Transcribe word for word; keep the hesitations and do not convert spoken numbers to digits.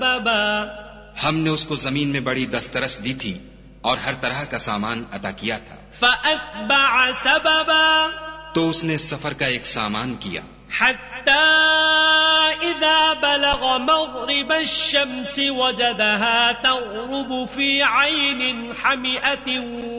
हमने उसको जमीन में बड़ी दस्तरस दी थी और हर तरह का सामान अता किया था। فأتبع سببا तो उसने सफर का एक सामान किया। حتى إذا بلغ مغرب الشمس وجدها تغرب في عين حمئة